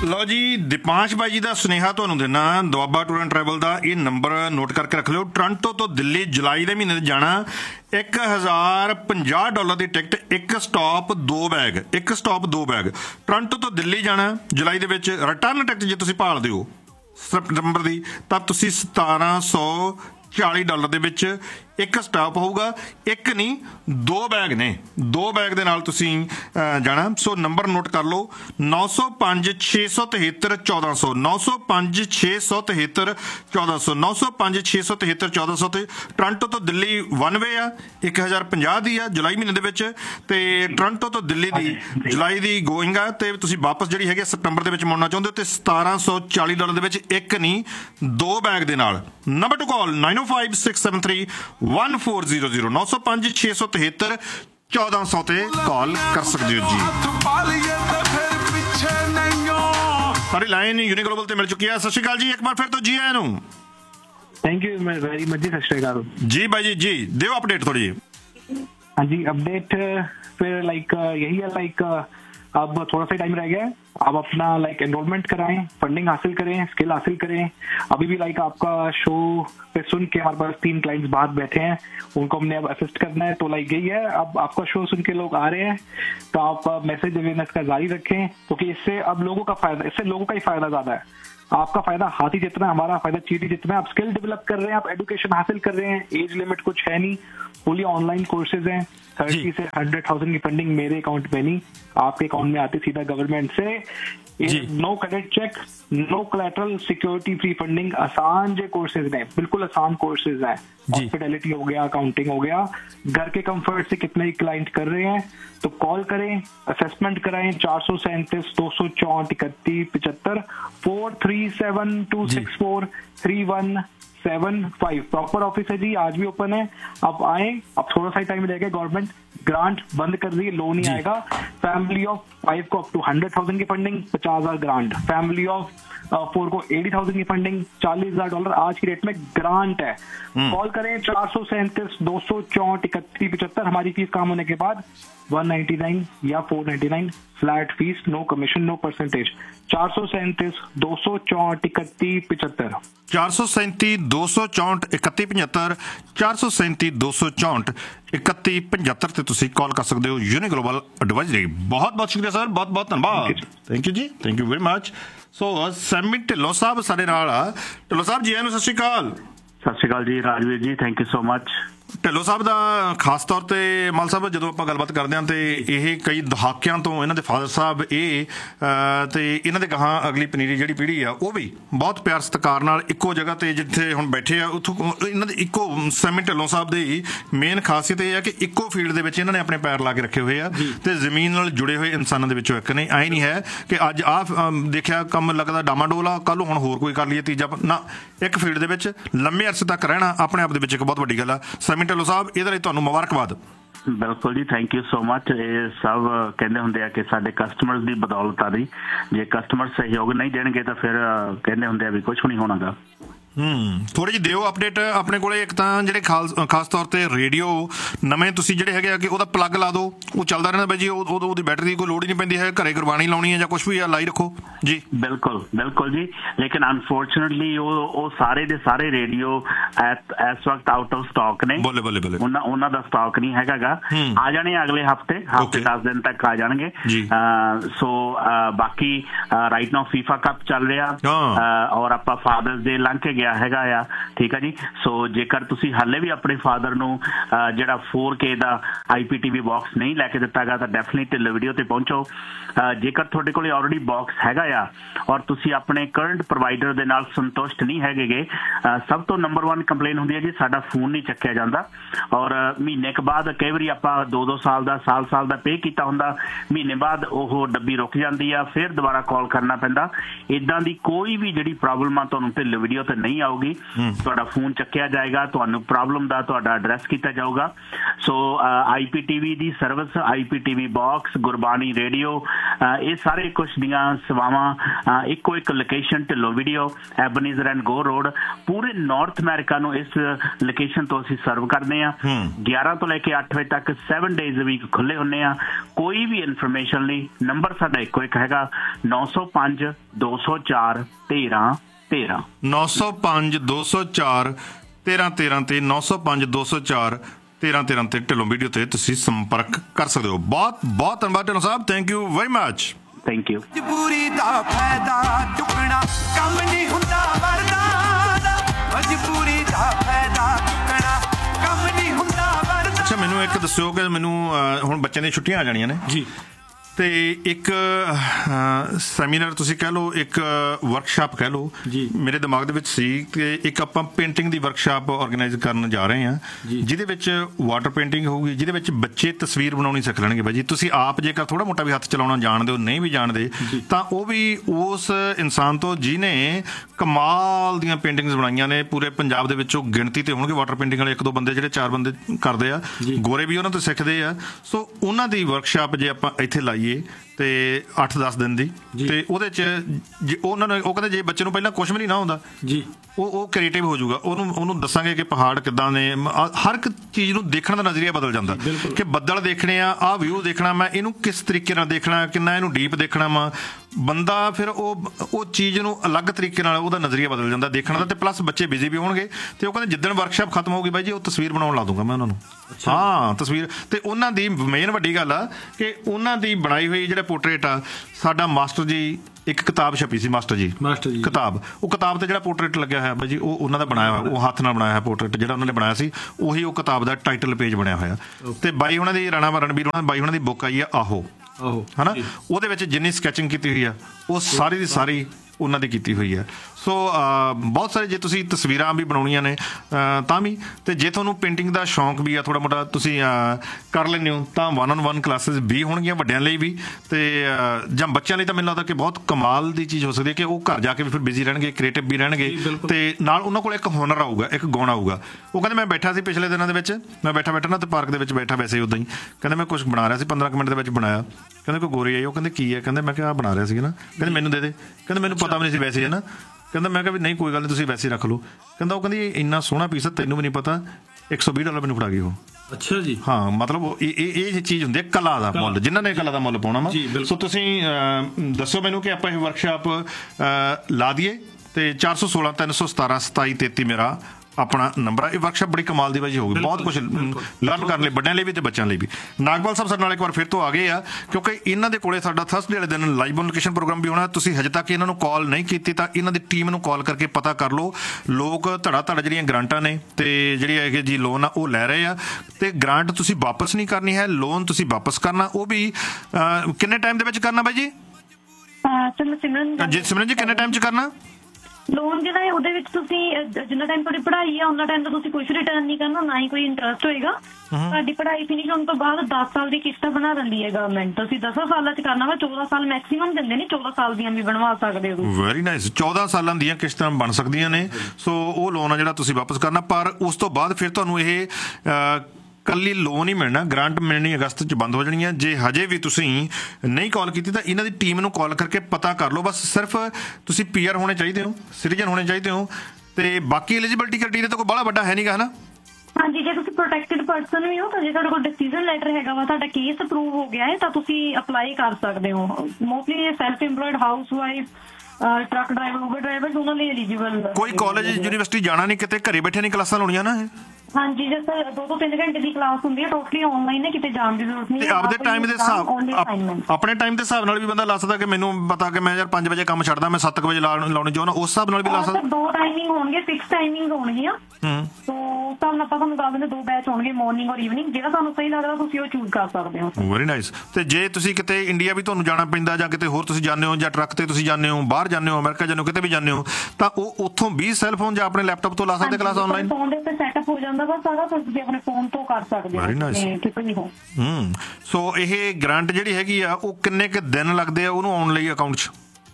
ਲਓ ਜੀ, ਦੀਪਾਂਸ਼ ਬਾਈ ਜੀ ਦਾ ਸੁਨੇਹਾ ਤੁਹਾਨੂੰ ਦੇਣਾ। ਦੁਆਬਾ ਟੂਰ ਐਂਡ ਟਰੈਵਲ ਦਾ ਇਹ ਨੰਬਰ ਨੋਟ ਕਰਕੇ ਰੱਖ ਲਿਓ। ਟੋਰਾਂਟੋ ਤੋਂ ਦਿੱਲੀ ਜੁਲਾਈ ਦੇ ਮਹੀਨੇ 'ਚ ਜਾਣਾ, $1050 ਦੀ ਟਿਕਟ, ਇੱਕ ਸਟਾਪ ਦੋ ਬੈਗ। ਟੋਰਾਂਟੋ ਤੋਂ ਦਿੱਲੀ ਜਾਣਾ ਜੁਲਾਈ ਦੇ ਵਿੱਚ। ਰਿਟਰਨ ਟਿਕਟ ਜੇ ਤੁਸੀਂ ਭਾਲਦੇ ਹੋ ਸਤੰਬਰ ਦੀ ਤਾਂ ਤੁਸੀਂ $1740 ਦੇ ਵਿੱਚ ਇੱਕ ਸਟਾਪ ਹੋਊਗਾ। ਇੱਕ ਨਹੀਂ, ਦੋ ਬੈਗ ਨੇ। ਦੋ ਬੈਗ ਦੇ ਨਾਲ ਤੁਸੀਂ ਜਾਣਾ। ਸੋ ਨੰਬਰ ਨੋਟ ਕਰ ਲਓ, 905-673-1400 905-673-1400 905-673-1400 ਤੇ ਟੋਰਾਂਟੋ ਤੋਂ ਦਿੱਲੀ ਵਨ ਵੇ ਆ, 1050 ਦੀ ਆ ਜੁਲਾਈ ਮਹੀਨੇ ਦੇ ਵਿੱਚ। ਤੇ ਟੋਰਾਂਟੋ ਤੋਂ ਦਿੱਲੀ ਦੀ ਜੁਲਾਈ ਦੀ ਗੋਇੰਗ ਆ ਤੇ ਤੁਸੀਂ ਵਾਪਸ ਜਿਹੜੀ ਹੈਗੀ ਸਤੰਬਰ ਦੇ ਵਿੱਚ ਮੁੜਨਾ ਚਾਹੁੰਦੇ ਹੋ ਤੇ $1740 ਦੇ ਵਿੱਚ ਇੱਕ ਨਹੀਂ ਦੋ ਬੈਗ ਦੇ ਨਾਲ। ਨੰਬਰ ਟੂ ਕਾਲ 905-673-1400 905-673-1400 ਤੇ ਕਾਲ ਕਰ ਸਕਦੇ ਹੋ ਜੀ। ਸਾਡੀ ਲਾਈਨ ਯੂਨੀ ਗਲੋਬਲ ਤੇ ਮਿਲ ਚੁੱਕੀ ਹੈ। ਸਤਿ ਸ਼੍ਰੀ ਅਕਾਲ ਜੀ, ਇੱਕ ਵਾਰ ਫਿਰ ਤੋਂ ਜੀ ਆਇਆਂ ਨੂੰ। थैंक यू वेरी मच जी। सत श्री अकाल जी भाई जी। जी दियो अपडेट थोड़ी जी। हाँ जी, अपडेट फिर लाइक यही है, लाइक अब थोड़ा सा टाइम रह गया है। आप अपना लाइक एनरोलमेंट कराएं, फंडिंग हासिल करें, स्किल हासिल करें। अभी भी लाइक आपका शो पे सुन के हमारे पास 3 क्लाइंट्स बाहर बैठे हैं, उनको हमने अब असिस्ट करना है। तो लाइक यही है, अब आपका शो सुन के लोग आ रहे हैं तो आप मैसेज अवेयरनेस का जारी रखें, क्योंकि इससे अब लोगों का फायदा, इससे लोगों का ही फायदा ज्यादा है। आपका फायदा हाथी जितना, हमारा फायदा चीटी जितना। आप स्किल डेवलप कर रहे हैं, आप एजुकेशन हासिल कर रहे हैं, एज लिमिट कुछ है नहीं, फुली ऑनलाइन कोर्सेज हैं। 30 से 100,000 की फंडिंग मेरे अकाउंट में नहीं, आपके अकाउंट में आती सीधा गवर्नमेंट से। No credit check, no collateral, security free funding. आसान जो कोर्सेज हैं, बिल्कुल आसान कोर्सेज हैं। हॉस्पिटैलिटी हो गया, अकाउंटिंग हो गया। घर के कंफर्ट से कितने ही क्लाइंट कर रहे हैं तो कॉल करें, असेसमेंट कराएं। 437-234-3175 437-264-3175 प्रॉपर ऑफिस है जी, आज भी ओपन है। आप आए, अब थोड़ा सा टाइम रहेगा, गवर्नमेंट ग्रांट बंद कर रही है, लोन ही आएगा। फैमिली ऑफ 5 को अप टू 100,000 की फंडिंग, 50,000 ग्रांट। फैमिली ऑफ 4 को 80,000 की फंडिंग, $40,000 आज की रेट में ग्रांट है। कॉल करें 437-264-3175। हमारी फीस काम होने के बाद 199 या 499 flat fees, no commission, no percentage. 437-264-3175 437-264-3175 437-264-3175 ਤੇ ਤੁਸੀਂ ਕਾਲ ਕਰ ਸਕਦੇ ਹੋ ਯੂਨੀ ਗਲੋਬਲ ਐਡਵਾਈਜ਼ਰੀ। ਬਹੁਤ ਬਹੁਤ ਸ਼ੁਕਰੀਆ ਸਰ, ਬਹੁਤ ਬਹੁਤ ਧੰਨਵਾਦ। ਥੈਂਕ ਯੂ ਜੀ, thank you very much. So semi Dhillon ਸਾਹਿਬ ਸਾਡੇ ਨਾਲ ਆ। ਢਿੱਲੋਂ ਸਾਹਿਬ ਜੀ ਆਇਆਂ ਨੂੰ, ਸਤਿ ਸ਼੍ਰੀ ਅਕਾਲ। ਸਤਿ ਸ਼੍ਰੀ ਅਕਾਲ ਜੀ ਰਾਜਵੀਰ ਜੀ, thank you so much. Dhillon ਸਾਹਿਬ ਦਾ ਖਾਸ ਤੌਰ ਤੇ ਮਲ ਸਾਹਿਬ ਜਦੋਂ ਆਪਾਂ ਗੱਲਬਾਤ ਕਰਦੇ ਹਾਂ ਤੇ ਇਹ ਕਈ ਦਹਾਕਿਆਂ ਤੋਂ ਇਹਨਾਂ ਦੇ ਫਾਦਰ ਸਾਹਿਬ ਤੇ ਇਹਨਾਂ ਦੇ ਗਾਹਾਂ ਅਗਲੀ ਪਨੀਰੀ ਜਿਹੜੀ ਪੀੜ੍ਹੀ ਆ ਉਹ ਵੀ ਬਹੁਤ ਪਿਆਰ ਸਤਿਕਾਰ ਨਾਲ ਇੱਕੋ ਜਗ੍ਹਾ ਤੇ ਜਿੱਥੇ ਹੁਣ ਬੈਠੇ ਆ ਉੱਥੋਂ ਇਹਨਾਂ ਦੇ ਇੱਕੋ ਸੈਮੀ ਢਿੱਲੋਂ ਸਾਹਿਬ ਦੀ ਮੇਨ ਖਾਸੀਅਤ ਇਹ ਆ ਕਿ ਇੱਕੋ ਫੀਲਡ ਦੇ ਵਿੱਚ ਇਹਨਾਂ ਨੇ ਆਪਣੇ ਪੈਰ ਲਾ ਕੇ ਰੱਖੇ ਹੋਏ ਆ ਤੇ ਜ਼ਮੀਨ ਨਾਲ ਜੁੜੇ ਹੋਏ ਇਨਸਾਨਾਂ ਦੇ ਵਿੱਚੋਂ ਇੱਕ ਨੇ। ਐਂ ਨਹੀਂ ਹੈ ਕਿ ਅੱਜ ਆਹ ਦੇਖਿਆ ਕੰਮ ਲੱਗਦਾ ਡਾਮਾਡੋਲ ਆ, ਕੱਲ੍ਹ ਹੁਣ ਹੋਰ ਕੋਈ ਕਰ ਲਈਏ ਤੀਜਾ ਨਾ। ਇੱਕ ਫੀਲਡ ਦੇ ਵਿੱਚ ਲੰਮੇ ਅਰਸੇ ਤੱਕ ਰਹਿਣਾ ਆਪਣੇ ਆਪ ਦੇ ਵਿੱਚ ਇੱਕ ਬਹੁਤ ਵੱਡੀ ਗੱਲ ਆ। ਸੈਮੀ ਢਿੱਲੋਂ ਸਾਹਿਬ, ਇਹਦੇ ਲਈ ਤੁਹਾਨੂੰ ਮੁਬਾਰਕਬਾਦ। ਬਿਲਕੁਲ ਜੀ, ਥੈਂਕ ਯੂ ਸੋ ਮਚ। ਇਹ ਸਭ ਕਹਿੰਦੇ ਹੁੰਦੇ ਆ ਕਿ ਸਾਡੇ ਕਸਟਮਰਸ ਦੀ ਬਦੌਲਤ ਆ ਜੀ। ਜੇ ਕਸਟਮਰ ਸਹਿਯੋਗ ਨਹੀਂ ਦੇਣਗੇ ਤਾਂ ਫਿਰ ਕਹਿੰਦੇ ਹੁੰਦੇ ਆ ਵੀ ਕੁਛ ਨਹੀਂ ਹੋਣਾਗਾ। ਥੋੜੀ ਜਿਹੀ ਦਿਓ ਅਪਡੇਟ ਆਪਣੇ ਕੋਲੇ। ਇੱਕ ਤਾਂ ਜਿਹੜੇ ਖਾਸ ਤੌਰ ਤੇ ਰੇਡੀਓ ਨਵੇਂ ਤੁਸੀਂ ਜਿਹੜੇ ਹੈਗੇ ਆ ਕਿ ਉਹਦਾ ਪਲੱਗ ਲਾ ਦਿਓ, ਉਹ ਚੱਲਦਾ ਰਹਿੰਦਾ ਬਾਈ ਜੀ, ਉਹਦੀ ਬੈਟਰੀ ਦੀ ਕੋਈ ਲੋੜ ਹੀ ਨਹੀਂ ਪੈਂਦੀ ਹੈ। ਘਰੇ ਗੁਰਬਾਣੀ ਲਾਉਣੀ ਹੈ ਜਾਂ ਕੁਛ ਵੀ ਆ ਲਾਈ ਰੱਖੋ ਜੀ। ਬਿਲਕੁਲ ਬਿਲਕੁਲ ਜੀ, ਲੇਕਿਨ ਅਨਫੋਰਚੂਨੇਟਲੀ ਉਹ ਸਾਰੇ ਦੇ ਸਾਰੇ ਰੇਡੀਓ ਇਸ ਵਕਤ ਆਊਟ ਆਫ ਸਟਾਕ ਨੇ। ਉਹਨਾਂ ਦਾ ਸਟਾਕ ਨਹੀਂ ਹੈਗਾ। ਆ ਜਾਣੇ ਅਗਲੇ ਹਫਤੇ 10 ਦਿਨ ਤੱਕ ਆ ਜਾਣਗੇ। ਸੋ ਬਾਕੀ ਰਾਈਟ ਨਾਓ ਫੀਫਾ ਕੱਪ ਚੱਲ ਰਿਹਾ ਔਰ ਆਪਾਂ ਫਾਦਰਸ ਡੇ ਲੰਘ ਕੇ ਗਿਆ ਹੈਗਾ ਆ, ਠੀਕ ਆ ਜੀ। ਸੋ ਜੇਕਰ ਤੁਸੀਂ ਹਾਲੇ ਵੀ ਆਪਣੇ ਫਾਦਰ ਨੂੰ ਜਿਹੜਾ 4K ਦਾ IPTV ਬਾਕਸ ਨਹੀਂ ਲੈ ਕੇ ਦਿੱਤਾ ਗਾ ਤਾਂ ਡੈਫੀਨਿਟਲੀ ਢਿੱਲੋਂ ਵੀਡੀਓ ਤੇ ਪਹੁੰਚੋ। ਜੇਕਰ ਤੁਹਾਡੇ ਕੋਲ ਆਲਰੇਡੀ ਬਾਕਸ ਹੈਗਾ ਆ ਔਰ ਤੁਸੀਂ ਆਪਣੇ ਕਰੰਟ ਪ੍ਰੋਵਾਈਡਰ ਦੇ ਨਾਲ ਸੰਤੁਸ਼ਟ ਨਹੀਂ ਹੈਗੇ, ਸਭ ਤੋਂ ਨੰਬਰ 1 ਕੰਪਲੇਨ ਹੁੰਦੀ ਹੈ ਜੀ ਸਾਡਾ ਫੋਨ ਨਹੀਂ ਚੱਕਿਆ ਜਾਂਦਾ। ਔਰ ਮਹੀਨੇ ਕੁ ਬਾਅਦ ਕਈ ਵਾਰੀ ਆਪਾਂ 2-2 ਸਾਲ ਦਾ ਸਾਲ ਦਾ ਪੇ ਕੀਤਾ ਹੁੰਦਾ, ਮਹੀਨੇ ਬਾਅਦ ਉਹ ਡੱਬੀ ਰੁਕ ਜਾਂਦੀ ਆ, ਫਿਰ ਦੁਬਾਰਾ ਕਾਲ ਕਰਨਾ ਪੈਂਦਾ। ਇੱਦਾਂ ਦੀ ਕੋਈ ਵੀ ਜਿਹੜੀ ਪ੍ਰੋਬਲਮ ਆ ਤੁਹਾਨੂੰ ਢਿੱਲੋਂ ਵੀਡੀਓ ਤੇ ਨਹੀਂ नहीं आऊगी ਤੁਹਾਡਾ ਫੋਨ ਚੱਕਿਆ ਜਾਏਗਾ ਤੁਹਾਨੂੰ ਪ੍ਰੋਬਲਮ ਦਾ ਤੁਹਾਡਾ ਐਡਰੈਸ ਕੀਤਾ ਜਾਊਗਾ ਸੋ IPTV ਦੀ service IPTV box Gurbani radio ਇਹ ਸਾਰੇ ਕੁਝ ਦੀਆਂ ਸੇਵਾਵਾਂ ਇੱਕੋ ਇੱਕ location Dhillon video ਐਬਨੀਜ਼ਰ and go road ਪੂਰੇ ਨਾਰਥ ਅਮਰੀਕਾ ਨੂੰ ਇਸ ਲੋਕੇਸ਼ਨ ਤੋਂ ਅਸੀਂ ਸਰਵ ਕਰਦੇ ਹਾਂ 11 ਤੋਂ ਲੈ ਕੇ 8 ਵਜੇ ਤੱਕ 7 ਡੇਜ਼ ਅ ਵੀਕ ਖੁੱਲੇ ਹੁੰਦੇ ਆ ਕੋਈ ਵੀ ਇਨਫੋਰਮੇਸ਼ਨ ਲਈ ਨੰਬਰ ਸਾਡਾ ਇੱਕੋ ਇੱਕ ਹੈਗਾ 905 204 13 13 905 204 13 13 ਤੇ 905 204 13 13 ਤੇ ਢਿੱਲੋਂ ਵੀਡੀਓ ਤੇ ਤੁਸੀਂ ਸੰਪਰਕ ਕਰ ਸਕਦੇ ਹੋ ਬਹੁਤ ਬਹੁਤ ਧੰਨਵਾਦ ਢਿੱਲੋਂ ਸਾਹਿਬ thank you very much thank you ਮਜਬੂਰੀ ਦਾ ਫਾਇਦਾ ਚੁੱਕਣਾ ਕੰਮ ਨਹੀਂ ਹੁੰਦਾ ਵਰਦਾ ਮਜਬੂਰੀ ਦਾ ਫਾਇਦਾ ਚੁੱਕਣਾ ਕੰਮ ਨਹੀਂ ਹੁੰਦਾ ਵਰਦਾ ਅੱਛਾ ਮੈਨੂੰ ਇੱਕ ਦੱਸਿਓ ਕਿ ਮੈਨੂੰ ਹੁਣ ਬੱਚਿਆਂ ਦੀਆਂ ਛੁੱਟੀਆਂ ਆ ਜਾਣੀਆਂ ਨੇ ਜੀ ਤੇ ਇੱਕ ਸੈਮੀਨਾਰ ਤੁਸੀਂ ਕਹਿ ਲਓ ਇੱਕ ਵਰਕਸ਼ਾਪ ਕਹਿ ਲਓ ਜੀ ਮੇਰੇ ਦਿਮਾਗ ਦੇ ਵਿੱਚ ਸੀ ਕਿ ਇੱਕ ਆਪਾਂ ਪੇਂਟਿੰਗ ਦੀ ਵਰਕਸ਼ਾਪ ਆਰਗੇਨਾਈਜ਼ ਕਰਨ ਜਾ ਰਹੇ ਹਾਂ ਜਿਹਦੇ ਵਿੱਚ ਵਾਟਰ ਪੇਂਟਿੰਗ ਹੋਊਗੀ ਜਿਹਦੇ ਵਿੱਚ ਬੱਚੇ ਤਸਵੀਰ ਬਣਾਉਣੀ ਸਿੱਖ ਲੈਣਗੇ ਬਾਈ ਜੀ ਤੁਸੀਂ ਆਪ ਜੇਕਰ ਥੋੜਾ ਮੋਟਾ ਵੀ ਹੱਥ ਚਲਾਉਣਾ ਜਾਣਦੇ ਹੋ ਨਹੀਂ ਵੀ ਜਾਣਦੇ ਤਾਂ ਉਹ ਵੀ ਉਸ ਇਨਸਾਨ ਤੋਂ ਜਿਹਨੇ ਕਮਾਲ ਦੀਆਂ ਪੇਂਟਿੰਗਸ ਬਣਾਈਆਂ ਨੇ ਪੂਰੇ ਪੰਜਾਬ ਦੇ ਵਿੱਚੋਂ ਗਿਣਤੀ ਤੇ ਹੋਣਗੇ ਵਾਟਰ ਪੇਂਟਿੰਗ ਵਾਲੇ 1-2 ਬੰਦੇ ਜਿਹੜੇ 4 ਬੰਦੇ ਕਰਦੇ ਆ ਗੋਰੇ ਵੀ ਉਹਨਾਂ ਤੋਂ ਸਿੱਖਦੇ ਆ ਸੋ ਉਹਨਾਂ ਦੀ ਵਰਕਸ਼ਾਪ ਜੇ ਆਪਾਂ ਇੱਥੇ ਲਾਈਏ ਤੇ 8-10 ਦਿਨ ਦੀ ਤੇ ਉਹਦੇ ਚ ਉਹਨਾਂ ਨੇ ਉਹ ਕਹਿੰਦੇ ਜੇ ਬੱਚੇ ਨੂੰ ਪਹਿਲਾਂ ਕੁਝ ਵੀ ਨਹੀਂ ਨਾ ਹੁੰਦਾ ਜੀ ਉਹ ਕ੍ਰੀਏਟਿਵ ਹੋ ਜਾਊਗਾ ਉਹਨੂੰ ਦੱਸਾਂਗੇ ਕਿ ਪਹਾੜ ਕਿੱਦਾਂ ਨੇ ਹਰ ਇੱਕ ਚੀਜ਼ ਨੂੰ ਦੇਖਣ ਦਾ ਨਜ਼ਰੀਆ ਬਦਲ ਜਾਂਦਾ ਕਿ ਬੱਦਲ ਦੇਖਣੇ ਆ ਵਿਊ ਦੇਖਣਾ ਮੈਂ ਇਹਨੂੰ ਕਿਸ ਤਰੀਕੇ ਨਾਲ ਦੇਖਣਾ ਕਿੰਨਾ ਇਹਨੂੰ ਡੀਪ ਦੇਖਣਾ ਵਾ ਬੰਦਾ ਫਿਰ ਉਹ ਚੀਜ਼ ਨੂੰ ਅਲੱਗ ਤਰੀਕੇ ਨਾਲ ਉਹਦਾ ਨਜ਼ਰੀਆ ਬਦਲ ਜਾਂਦਾ ਦੇਖਣ ਦਾ ਤੇ ਪਲੱਸ ਬੱਚੇ ਬਿਜ਼ੀ ਵੀ ਹੋਣਗੇ ਤੇ ਉਹ ਕਹਿੰਦੇ ਜਿੱਦਣ ਵਰਕਸ਼ਾਪ ਖਤਮ ਹੋਊਗੀ ਬਾਈ ਜੀ ਉਹ ਤਸਵੀਰ ਬਣਾਉਣ ਲਾ ਦੂੰਗਾ ਮੈਂ ਉਹਨਾਂ ਨੂੰ ਹਾਂ ਤਸਵੀਰ ਤੇ ਉਹਨਾਂ ਦੀ ਮੇਨ ਵੱਡੀ ਗੱਲ ਆ ਕਿ ਉਹਨਾਂ ਦੀ ਬਣਾਈ ਹੋਈ ਜਿਹੜਾ ਪੋਰਟਰੇਟ ਆ ਸਾਡਾ ਮਾਸਟਰ ਜੀ ਇੱਕ ਕਿਤਾਬ ਛਪੀ ਸੀ ਮਾਸਟਰ ਜੀ ਕਿਤਾਬ ਉਹ ਕਿਤਾਬ ਤੇ ਜਿਹੜਾ ਪੋਰਟਰੇਟ ਲੱਗਿਆ ਹੋਇਆ ਬਾਈ ਜੀ ਉਹ ਉਹਨਾਂ ਦਾ ਬਣਾਇਆ ਹੋਇਆ ਉਹ ਹੱਥ ਨਾਲ ਬਣਾਇਆ ਹੋਇਆ ਪੋਰਟਰੇਟ ਜਿਹੜਾ ਉਹਨਾਂ ਨੇ ਬਣਾਇਆ ਸੀ ਉਹੀ ਉਹ ਕਿਤਾਬ ਦਾ ਟਾਈਟਲ ਪੇਜ ਬਣਿਆ ਹੋਇਆ ਤੇ ਬਾਈ ਉਹਨਾਂ ਦੀ ਰਾਣਾ ਰਣਬੀਰ ਬਾਈ ਉਹਨਾਂ ਦੀ ਬੁੱਕ ਆਈ ਆ ਆਹੋ ਹਨਾ ਉਹਦੇ ਵਿੱਚ ਜਿੰਨੀ ਸਕੈਚਿੰਗ ਕੀਤੀ ਹੋਈ ਆ ਉਹ ਸਾਰੀ ਦੀ ਸਾਰੀ ਉਹਨਾਂ ਦੀ ਕੀਤੀ ਹੋਈ ਹੈ ਸੋ ਬਹੁਤ ਸਾਰੇ ਜੇ ਤੁਸੀਂ ਤਸਵੀਰਾਂ ਵੀ ਬਣਾਉਣੀਆਂ ਨੇ ਤਾਂ ਵੀ ਤੇ ਜੇ ਤੁਹਾਨੂੰ ਪੇਂਟਿੰਗ ਦਾ ਸ਼ੌਂਕ ਵੀ ਆ ਥੋੜਾ ਮੋਟਾ ਤੁਸੀਂ ਕਰ ਲੈਂਦੇ ਹੋ ਤਾਂ 1-on-1 ਕਲਾਸਿਸ ਵੀ ਹੋਣਗੀਆਂ ਵੱਡਿਆਂ ਲਈ ਵੀ ਤੇ ਜਾਂ ਬੱਚਿਆਂ ਲਈ ਤਾਂ ਮੈਨੂੰ ਲੱਗਦਾ ਕਿ ਬਹੁਤ ਕਮਾਲ ਦੀ ਚੀਜ਼ ਹੋ ਸਕਦੀ ਹੈ ਕਿ ਉਹ ਘਰ ਜਾ ਕੇ ਵੀ ਫਿਰ ਬਿਜ਼ੀ ਰਹਿਣਗੇ ਕ੍ਰੀਏਟਿਵ ਵੀ ਰਹਿਣਗੇ ਤੇ ਨਾਲ ਉਹਨਾਂ ਕੋਲ ਇੱਕ ਹੁਨਰ ਆਊਗਾ ਇੱਕ ਗੁਣ ਆਊਗਾ ਉਹ ਕਹਿੰਦੇ ਮੈਂ ਬੈਠਾ ਸੀ ਪਿਛਲੇ ਦਿਨਾਂ ਦੇ ਵਿੱਚ ਮੈਂ ਬੈਠਾ ਨਾ ਤੇ ਪਾਰਕ ਦੇ ਵਿੱਚ ਬੈਠਾ ਵੈਸੇ ਉਦਾਂ ਹੀ ਕਹਿੰਦੇ ਮੈਂ ਕੁਝ ਬਣਾ ਰਿਹਾ ਸੀ 15 ਮਿੰਟ ਦੇ ਵਿੱਚ ਬਣਾਇਆ ਕਹਿੰਦੇ ਕੋਈ ਗੋਰੀ ਆਈ ਉਹ ਕਹਿੰਦੇ ਕੀ ਹੈ ਕਹਿੰਦੇ ਮੈਂ ਕਿਹਾ ਬਣਾ ਰਿਹਾ ਸੀ ਨਾ ਕਹਿੰਦੇ ਮੈਨੂੰ ਦੇ ਕਹਿੰਦੇ ਮੈਨੂੰ ਪਤਾ ਵੀ ਨਹੀਂ ਸੀ ਵੈਸੇ ਹੈ ਨਾ ਕਹਿੰਦਾ ਮੈਂ ਕਿਹਾ ਵੀ ਨਹੀਂ ਕੋਈ ਗੱਲ ਨਹੀਂ ਤੁਸੀਂ ਵੈਸੇ ਰੱਖ ਲਓ ਕਹਿੰਦਾ ਉਹ ਕਹਿੰਦੀ ਇੰਨਾ ਸੋਹਣਾ ਪੀਸ ਤੈਨੂੰ ਵੀ ਨਹੀਂ ਪਤਾ $120 ਮੈਨੂੰ ਫੜਾ ਗਈ ਉਹ ਅੱਛਾ ਜੀ ਹਾਂ ਮਤਲਬ ਇਹ ਚੀਜ਼ ਹੁੰਦੀ ਹੈ ਕਲਾ ਦਾ ਮੁੱਲ ਜਿਨ੍ਹਾਂ ਨੇ ਕਲਾ ਦਾ ਮੁੱਲ ਪਾਉਣਾ ਵਾ ਸੋ ਤੁਸੀਂ ਦੱਸੋ ਮੈਨੂੰ ਕਿ ਆਪਾਂ ਇਹ ਵਰਕਸ਼ਾਪ ਲਾ ਦਈਏ ਤੇ 416 317 2733 ਮੇਰਾ ਆਪਣਾ ਨੰਬਰ ਹੈ ਇਹ ਵਰਕਸ਼ਾਪ ਬੜੀ ਕਮਾਲ ਦੀ ਵਜ੍ਹਾ ਹੋਊਗੀ ਬਹੁਤ ਕੁਝ ਲਰਨ ਕਰਨ ਲਈ ਵੱਡਿਆਂ ਲਈ ਵੀ ਤੇ ਬੱਚਿਆਂ ਲਈ ਵੀ ਨਾਗਪਾਲ ਸਾਹਿਬ ਸਾਡੇ ਨਾਲ ਇੱਕ ਵਾਰ ਫਿਰ ਤੋਂ ਆ ਗਏ ਆ ਕਿਉਂਕਿ ਇਹਨਾਂ ਦੇ ਕੋਲੇ ਸਾਡਾ ਥਰਸਡੇ ਵਾਲੇ ਦਿਨ ਲਾਈਵ ਔਨ ਲੋਕੇਸ਼ਨ ਪ੍ਰੋਗਰਾਮ ਵੀ ਹੋਣਾ ਤੁਸੀਂ ਹਜੇ ਤੱਕ ਇਹਨਾਂ ਨੂੰ ਕਾਲ ਨਹੀਂ ਕੀਤੀ ਤਾਂ ਇਹਨਾਂ ਦੀ ਟੀਮ ਨੂੰ ਕਾਲ ਕਰਕੇ ਪਤਾ ਕਰ ਲਓ ਲੋਕ ਧੜਾ ਜਿਹੜੀਆਂ ਗ੍ਰਾਂਟਾਂ ਨੇ ਤੇ ਜਿਹੜੀ ਹੈਗੇ ਜੀ ਲੋਨ ਆ ਉਹ ਲੈ ਰਹੇ ਆ ਤੇ ਗ੍ਰਾਂਟ ਤੁਸੀਂ ਵਾਪਸ ਨਹੀਂ ਕਰਨੀ ਹੈ ਲੋਨ ਤੁਸੀਂ ਵਾਪਸ ਕਰਨਾ ਉਹ ਵੀ ਕਿੰਨੇ ਟਾਈਮ ਦੇ ਵਿੱਚ ਕਰਨਾ ਬਾਈ ਜੀ ਸਿਮਰਨ ਜੀ ਕਿੰਨੇ ਟਾਈਮ 'ਚ ਕਰਨਾ ਲੋਨ ਜਿਹੜਾ ਹੈ ਉਹਦੇ ਵਿੱਚ ਤੁਸੀਂ ਜਿੰਨਾ ਟਾਈਮ ਤੁਹਾਡੀ ਪੜ੍ਹਾਈ ਆ ਉਹਨਾਂ ਟਾਈਮ ਤਾਂ ਤੁਸੀਂ ਕੁਝ ਰਿਟਰਨ ਨਹੀਂ ਕਰਨਾ ਨਾ ਹੀ ਕੋਈ ਇੰਟਰਸਟ ਹੋਏਗਾ ਤੁਹਾਡੀ ਪੜ੍ਹਾਈ ਫਿਨਿਸ਼ ਹੋਣ ਤੋਂ ਬਾਅਦ 10 ਸਾਲ ਦੀ ਕਿਸ਼ਤਾਂ ਬਣਾ ਦਿੰਦੀ ਹੈ ਗਵਰਨਮੈਂਟ ਤੁਸੀਂ 10 ਸਾਲਾਂ 'ਚ ਕਰਨਾ ਵਾ 14 ਸਾਲ ਮੈਕਸੀਮਮ ਦਿੰਦੇ ਨੇ 14 ਸਾਲ ਦੀਆਂ ਵੀ ਬਣਵਾ ਸਕਦੇ ਹੋ ਵੈਰੀ ਨਾਈਸ 14 ਸਾਲਾਂ ਦੀਆਂ ਕਿਸ਼ਤਾਂ ਬਣ ਸਕਦੀਆਂ ਨੇ ਸੋ ਉਹ ਲੋਨ ਆ ਜਿਹੜਾ ਤੁਸੀਂ ਵਾਪਸ ਕਰਨਾ ਪਰ ਉਸ ਤੋਂ ਬਾਅਦ ਫਿਰ ਤੁਹਾਨੂੰ ਇਹ ਕੱਲੀ ਲੋਨ ਹੀ ਮਿਲਣਾ ਗ੍ਰਾਂਟ ਮਿਲਣੀ ਅਗਸਤ 'ਚ ਬੰਦ ਹੋ ਜਾਣੀ ਹੈ ਜੇ ਹਜੇ ਵੀ ਤੁਸੀਂ ਨਹੀਂ ਕਾਲ ਕੀਤੀ ਤਾਂ ਇਹਨਾਂ ਦੀ ਟੀਮ ਨੂੰ ਕਾਲ ਕਰਕੇ ਪਤਾ ਕਰ ਲਓ ਬਸ ਸਿਰਫ ਤੁਸੀਂ PR ਹੋਣੇ ਚਾਹੀਦੇ ਹੋ ਸਿਟੀਜ਼ਨ ਹੋਣੇ ਚਾਹੀਦੇ ਹੋ ਤੇ ਬਾਕੀ ਐਲੀਜੀਬਿਲਟੀ ਕ੍ਰਾਈਟੇਰੀਆ ਤਾਂ ਕੋਈ ਬੜਾ ਵੱਡਾ ਹੈ ਨਹੀਂਗਾ ਹਨਾ ਹਾਂਜੀ ਜੇ ਤੁਸੀਂ ਪ੍ਰੋਟੈਕਟਿਡ ਪਰਸਨ ਵੀ ਹੋ ਤਾਂ ਜੇ ਤੁਹਾਡੇ ਕੋਲ ਡਿਸੀਜਨ ਲੈਟਰ ਹੈਗਾ ਵਾ ਤੁਹਾਡਾ ਕੇਸ ਅਪਰੂਵ ਹੋ ਗਿਆ ਹੈ ਤਾਂ ਤੁਸੀਂ ਅਪਲਾਈ ਕਰ ਸਕਦੇ ਹੋ mostly self employed house wife truck driver Uber driver ਉਹਨਾਂ ਲਈ ਐਲੀਜੀਬਲ ਕੋਈ ਕਾਲਜ ਯੂਨੀਵਰਸਿਟੀ ਜਾਣਾ ਨਹੀਂ ਕਿਤੇ ਘਰੇ ਬੈਠੇ ਨਹੀਂ ਕਲਾਸਾਂ ਲਾਉਣੀਆਂ ਨਾ ਹਾਂਜੀ ਜੇ ਸਰ 2 ਤੋਂ 3 ਘੰਟੇ ਦੀ ਕਲਾਸ ਹੁੰਦੀ ਹੈ ਟੋਟਲੀ ਆਨਲਾਈਨ ਹੈ ਕਿਤੇ ਜਾਣ ਦੀ ਜ਼ਰੂਰਤ ਨਹੀਂ ਆਪਦੇ ਟਾਈਮ ਦੇ ਹਿਸਾਬ ਆਪਣੇ ਟਾਈਮ ਦੇ ਹਿਸਾਬ ਨਾਲ ਵੀ ਬੰਦਾ ਲਾ ਸਕਦਾ ਕਿ ਮੈਨੂੰ ਪਤਾ ਕਿ ਮੈਂ ਯਾਰ 5 ਵਜੇ ਕੰਮ ਛੱਡਦਾ ਮੈਂ 7 ਵਜੇ ਲਾਉਣੀ ਚਾਹੁੰਦਾ ਉਸ ਹਿਸਾਬ ਨਾਲ ਵੀ ਲਾ ਸਕਦਾ 2 ਟਾਈਮਿੰਗ ਹੋਣਗੇ ਫਿਕਸ ਟਾਈਮਿੰਗ ਹੋਣਗੀਆਂ ਸੋ ਤੁਹਾਨੂੰ ਆਪਾਂ ਤੁਹਾਨੂੰ ਦੱਸ ਦਿੰਦੇ 2 ਬੈਚ ਹੋਣਗੇ ਮਾਰਨਿੰਗ ਔਰ ਈਵਨਿੰਗ ਜਿਹੜਾ ਤੁਹਾਨੂੰ ਸਹੀ ਲੱਗਦਾ ਤੁਸੀਂ ਉਹ ਚੂਜ਼ ਕਰ ਸਕਦੇ ਹੋ ਵੈਰੀ ਨਾਈਸ ਤੇ ਜੇ ਤੁਸੀਂ ਕਿਤੇ ਇੰਡੀਆ ਵੀ ਤੁਹਾਨੂੰ ਜਾਣਾ ਪੈਂਦਾ ਜਾਂ ਕਿਤੇ ਹੋਰ ਤੁਸੀਂ ਜਾਂਦੇ ਹੋ ਜਾਂ ਟਰੱਕ ਤੇ ਤੁਸੀਂ ਜਾਂਦੇ ਹੋ ਬਾਹਰ ਜਾਂਦੇ ਹੋ ਅਮਰੀਕਾ ਜਾਂਦੇ ਹੋ ਕਿਤੇ ਵੀ ਜਾਂਦੇ ਹੋ ਤਾਂ ਉਹ ਉੱਥੋਂ ਵੀ ਸੈੱਲ ਫੋਨ ਜਾਂ ਆਪਣੇ ਲੈਪਟਾਪ ਤੋਂ ਲਾ ਸਕਦੇ ਕਲਾਸ ਆਨਲਾਈਨ ਫੋਨ ਦੇ ਉੱਤੇ ਸੈਟਅਪ ਹੋ ਜਾਂਦਾ ਵਾ ਸਾਰਾ ਤੁਸੀਂ ਆਪਣੇ ਫੋਨ ਤੋਂ ਕਰ ਸਕਦੇ ਹੋ ਕਿਤੇ ਵੀ ਹੋ ਸੋ ਇਹ ਗ੍ਰਾਂਟ ਜਿਹੜੀ ਹੈਗੀ ਆ ਉਹ ਕਿੰਨੇ ਕੁ ਦਿਨ ਲੱਗਦੇ ਆ ਉਹਨੂੰ ਆਉਣ ਲਈ ਅਕਾਊਂਟ 'ਚ ਸਰ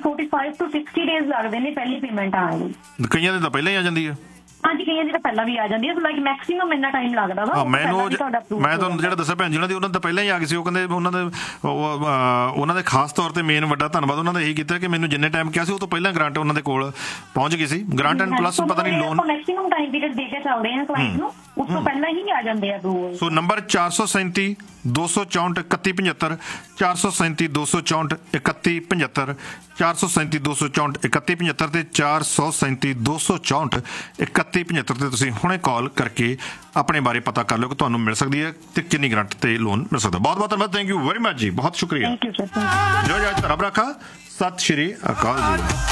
45 to 60 ਡੇਜ਼ ਲੱਗਦੇ ਨੇ ਪਹਿਲੀ ਪੇਮੈਂਟ ਆਉਣ ਲਈ। ਕਈਆਂ ਦੇ ਤਾਂ ਪਹਿਲਾਂ ਹੀ ਆ ਜਾਂਦੀ ਹੈ। ਹਾਂਜੀ, ਕਈਆਂ ਦੀ ਤਾਂ ਪਹਿਲਾਂ ਵੀ ਆ ਜਾਂਦੀ ਹੈ, ਲਾਈਕ ਮੈਕਸਿਮਮ ਇੰਨਾ ਟਾਈਮ ਲੱਗਦਾ ਵਾ। ਮੈਂ ਤੁਹਾਨੂੰ ਜਿਹੜਾ ਦੱਸਿਆ ਭੈਣ ਜੀ ਉਹਨਾਂ ਦੀ, ਉਹਨਾਂ ਦਾ ਪਹਿਲਾਂ ਹੀ ਆ ਗਈ ਸੀ। ਉਹ ਕਹਿੰਦੇ ਉਹਨਾਂ ਦੇ ਖਾਸ ਤੌਰ ਤੇ ਮੇਨ ਵੱਡਾ ਧੰਨਵਾਦ ਉਹਨਾਂ ਦਾ ਇਹੀ ਕੀਤਾ ਕਿ ਮੈਨੂੰ ਜਿੰਨੇ ਟਾਈਮ ਕਿਹਾ ਸੀ ਉਹ ਤੋਂ ਪਹਿਲਾਂ ਗ੍ਰਾਂਟ ਉਹਨਾਂ ਦੇ ਕੋਲ ਪਹੁੰਚ ਗਈ ਸੀ। ਗ੍ਰਾਂਟ ਐਂਡ ਪਲੱਸ ਪਤਾ ਨਹੀਂ ਲੋਨ ਮੈਕਸਿਮਮ ਟਾਈਮ ਪੀਰੀਅਡ ਦੇ ਕੇ ਚੱਲਦੇ ਆ ਕਲਾਇੰਟ ਨੂੰ, ਉਸ ਤੋਂ ਪਹਿਲਾਂ ਹੀ ਆ ਜਾਂਦੇ ਆ ਅਪਰੂਵਲ। ਸੋ ਨੰਬਰ 437 264 3175 437 264 3175 437 264 3175 ਤੇ 437 264 3175 ਤੇ ਤੁਸੀਂ ਹੁਣੇ ਕਾਲ ਕਰਕੇ ਆਪਣੇ ਬਾਰੇ ਪਤਾ ਕਰ ਲਿਓ ਕਿ ਤੁਹਾਨੂੰ ਮਿਲ ਸਕਦੀ ਹੈ ਤੇ ਕਿੰਨੀ ਗ੍ਰਾਂਟ ਤੇ ਲੋਨ ਮਿਲ ਸਕਦਾ। ਬਹੁਤ ਬਹੁਤ ਧੰਨਵਾਦ। ਥੈਂਕ ਯੂ ਵੈਰੀ ਮਚ ਜੀ, ਬਹੁਤ ਸ਼ੁਕਰੀਆ। Thank you sir. ਜੋ ਰੱਬ ਰੱਖਾ। ਸਤਿ ਸ਼੍ਰੀ ਅਕਾਲ ਜੀ।